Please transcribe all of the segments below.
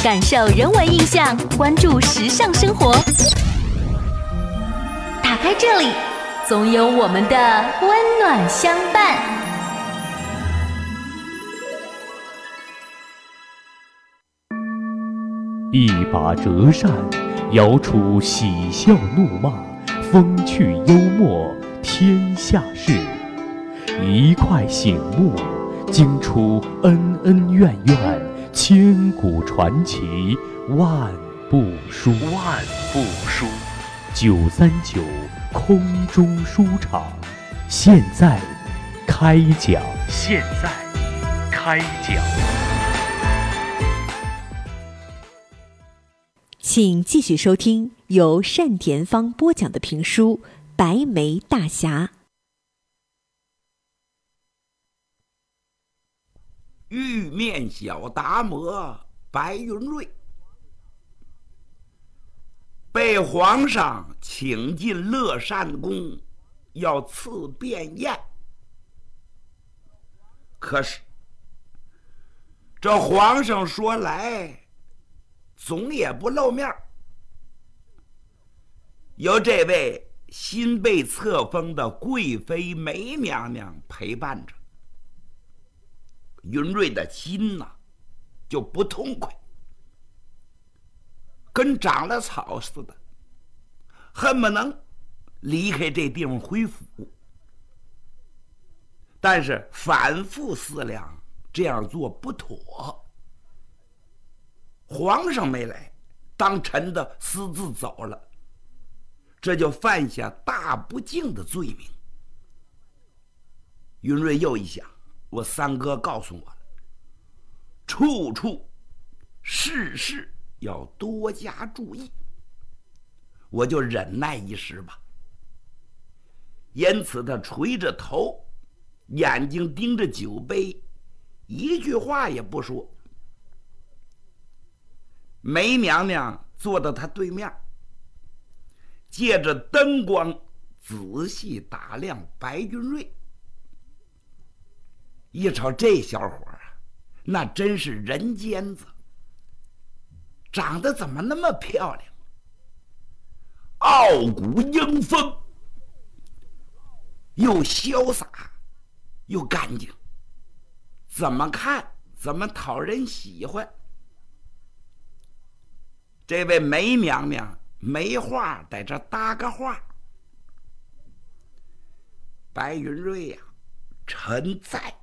感受人文印象，关注时尚生活。打开这里，总有我们的温暖相伴。 一把折扇，摇出喜笑怒骂，风趣幽默，天下事。一块醒目，惊出恩恩怨怨，千古传奇，万部书。939空中书场，现在开讲。 请继续收听由单田芳播讲的评书《白眉大侠》。 玉面小达摩白云瑞被皇上请进乐善宫，要赐便宴。可是这皇上说来总也不露面，由这位新被册封的贵妃梅娘娘陪伴着，云瑞的心呐就不痛快，跟长了草似的，恨不能离开这地方回府。但是反复思量，这样做不妥。皇上没来，当臣的私自走了，这就犯下大不敬的罪名。云瑞又一想，我三哥告诉我了，处处事事要多加注意，我就忍耐一时吧。因此他垂着头，眼睛盯着酒杯，一句话也不说。梅娘娘坐到他对面，借着灯光仔细打量白云瑞。一瞅这小伙啊，那真是人尖子，长得怎么那么漂亮？傲骨英风，又潇洒又干净，怎么看怎么讨人喜欢。这位梅娘娘没话在这搭个话。白云瑞呀，臣在。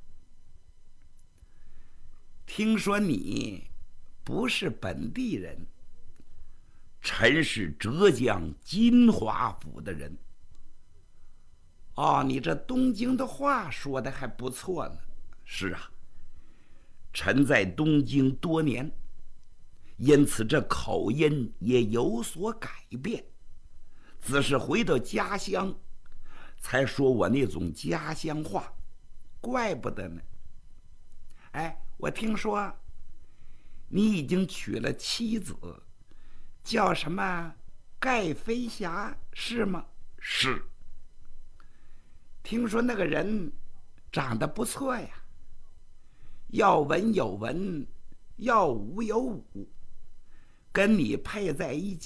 听说你不是本地人，臣是浙江金华府的人。哦，你这东京的话说的还不错呢。是啊，臣在东京多年，因此这口音也有所改变，只是回到家乡才说我那种家乡话，怪不得呢。哎，我听说你已经娶了妻子，叫什么盖飞霞，是吗？是。听说那个人长得不错呀，要文有文，要武有武，跟你配在一起